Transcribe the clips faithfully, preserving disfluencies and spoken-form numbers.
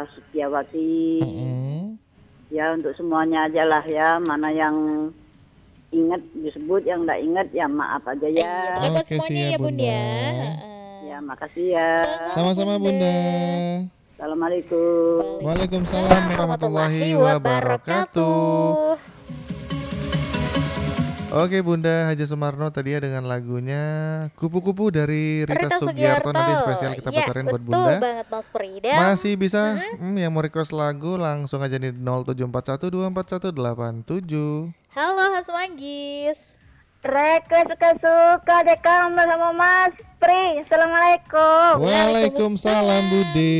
Setiawati. Mm-mm. Ya untuk semuanya aja lah ya, mana yang ingat disebut, yang enggak ingat ya maaf aja Iya, ya. pokoknya buat Oke semuanya sih ya ya Bun Bunda. ya. Heeh. Ya makasih ya. Sama-sama Sama-sama Bunda. Bunda. Assalamualaikum. Waalaikumsalam warahmatullahi wabarakatuh. Oke Bunda Haja Sumarno tadi ya dengan lagunya Kupu-Kupu dari Rita, Rita Sugiarto. Sugiarto. Nanti spesial kita Ya, puterin buat betul Bunda. banget Mas Frida. Masih bisa hmm, yang mau request lagu langsung aja di nol tujuh empat satu dua empat satu delapan tujuh. Halo Has Manggis. Reka suka-suka deh kamu sama Mas Pri. Assalamualaikum. Waalaikumsalam Bude.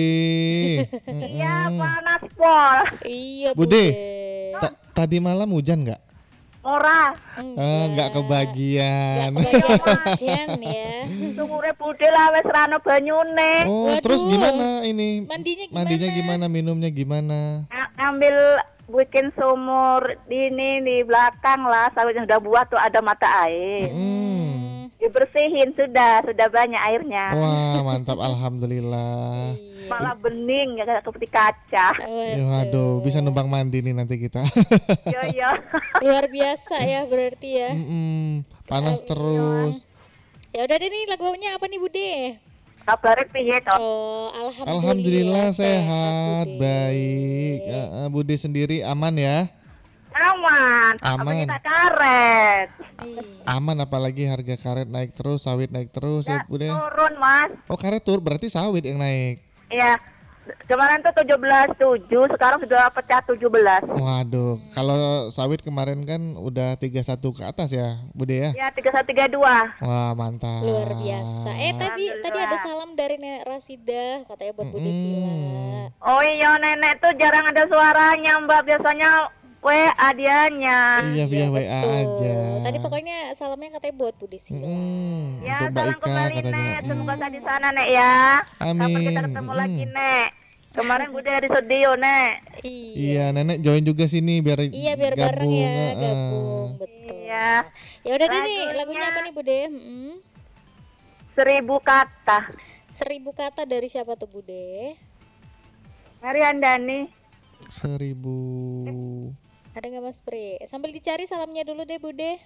Iya Mm-mm. panas pol. Iya Bude, Bude. ta- tadi malam hujan nggak? Murah. Ah, nggak kebagian. Nggak kebagian hujan ya. Sumure bude lah wes rano banyune. Oh, Waduh. terus gimana ini? Mandinya gimana? Mandinya gimana? Minumnya gimana? Ng- Ngambil bikin sumur di ini di belakang lah, sawitnya udah buat tuh ada mata air. Hmm. Dibersihin sudah, sudah banyak airnya. Wah, mantap alhamdulillah. Iya. Malah bening ya kayak seperti kaca. Ya, waduh, bisa numpang mandi nih nanti kita. Yo yo. Luar biasa ya berarti ya. Mm-mm, panas Eh, terus. Ya udah deh nih lagunya apa nih Bude? Kabarnya piye toh? Oh, alhamdulillah, Alhamdulillah sehat, Bude. baik. Eh, eh, Bude sendiri aman ya? Aman. Aman. Apa kita karet? Iya. Aman apalagi harga karet naik terus, sawit naik terus ya, Ya, Bude. turun mas. Oh, karet tur berarti sawit yang naik. Iya. Kemarin tuh tujuh belas tujuh, sekarang sudah pecah tujuh belas. Waduh, kalau sawit kemarin kan udah tiga puluh satu ke atas ya, Bude ya? Ya tiga satu tiga dua. Wah, mantap. Luar biasa. Eh tadi tadi ada Alhamdulillah. salam dari Nenek Rasida katanya buat Bude Mm-mm. Sila. Oh iya nenek tuh jarang ada suaranya mbak, biasanya W A dianya. Iya, via W A betul. aja. Tadi pokoknya salamnya katanya buat Bude Sila. Mm-mm, Ya untuk Mbak salam Ika kembali katanya. nek, Mm. semoga saya di sana nek ya. Kapan Amin. kita ketemu Mm. lagi nek. Kemarin Bude di studio nek. Iya. Iya, nenek join juga sini biar Iya biar bareng gabung. ya, heeh. gabung betul. Iya. Ya udah deh nih, Lagunya- lagunya apa nih Bude? Mm-mm. Seribu kata. Seribu kata dari siapa tuh Bude? Mari Andani. Seribu. Ada nggak Mas Pri? Sambil dicari salamnya dulu deh Bude.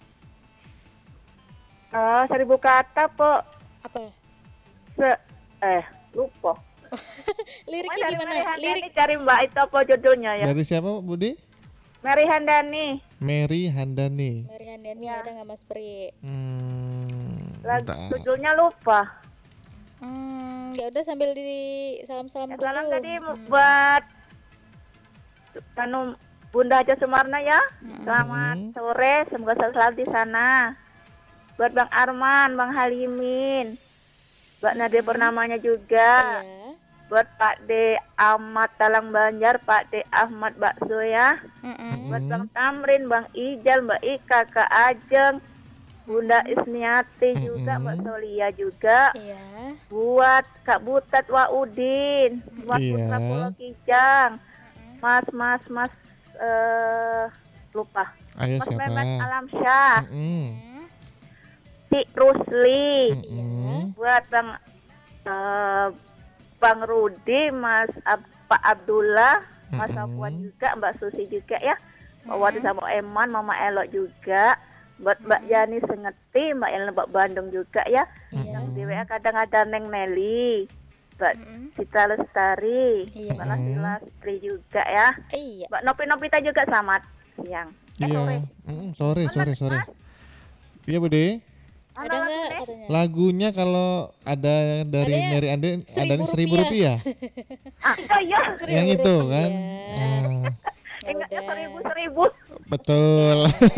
Oh seribu kata po. Apa? Se eh lupa. Liriknya Dari gimana? Mary Handani Lirik cari mbak itu apa judulnya ya? Dari siapa, Bude? Mary Handani. Mary Handani. Mary Handani Ya. ada nggak Mas Pri? Hmm. Lagu bentar. judulnya lupa. Hmm, ya udah sambil di salam-salam Ya, dulu. salam tadi Hmm. buat anu Bunda Haja Sumarna ya. Selamat Hmm. sore, semoga selalu di sana. Buat Bang Arman, Bang Halimin, Mbak Nadia Purnamanya juga. Iya. Buat Pak D Ahmad Talang Banjar, Pak D Ahmad Bakso ya. Mm-mm. Buat Bang Tamrin, Bang Ijal, Mbak Ika, Kak Ajeng, Bunda Ismiati juga, Mbak Mm-mm. Solia juga. Iya. Buat Kak Butet Waudin, Mas Iya. Putra Pulau Kijang, Mas Mas Mas eh lupa, Ayo Mas siapa? Mehmet Alamsyah, Mm-mm. Si Rusli, Mm-mm. buat Bang eh, Bang Rudi, Mas Ab- Pak Abdullah, Mas Mm-mm. Afwan juga, Mbak Susi juga ya, Mbak Wadi sama Eman, Mama Elok juga, buat Mbak Yani Sengeti, Mbak Elna Mbak Bandung juga ya, Iya. yang di W A kadang ada Neng Nelly, Mbak Mm-mm. Cita Lestari, Iya. Mbak Lasti Lastri juga ya, Iya. Mbak Nopi Nopita juga selamat siang. Eh, Iya. sore. Mm-mm, sore, Mana, sore, sore. Mas? Iya, Bude. Mana Ada nggak lagunya? katanya? Lagunya kalau ada dari Adanya Mary Anden ada seribu seribu rupiah. Ah, iya, iya. Seribu Yang itu rupiah. kan. Ah, Ya Ingatnya udah. seribu seribu. betul.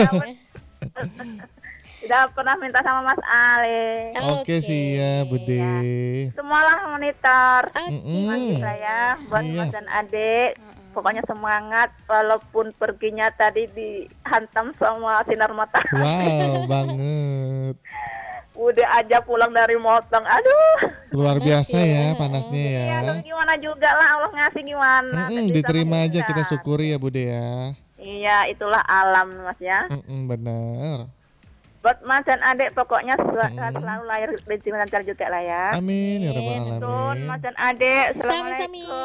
Sudah pernah minta sama Mas Ale. Oke sih ya, Bude. Semualah monitor. Mm-mm. Bagi saya, buat Iya. Mas dan adik. Pokoknya semangat walaupun perginya tadi dihantam sama sinar matahari. Wow, banget. Udah aja pulang dari motong. Aduh. Luar Panas biasa ya. ya panasnya ya. Ya, terus gimana juga lah Allah ngasih gimana. Mm-mm, Bisa diterima aja mendengar. kita syukuri ya, Bude ya. Iya, itulah alam Mas ya. Mm-mm, bener. Buat Mas dan adik pokoknya sel- Mm-mm. selalu lahir rezeki lancar juga lah ya. Amin ya Amin. rabbal Tun, alamin. Mas dan adik, Sami-sami. assalamualaikum.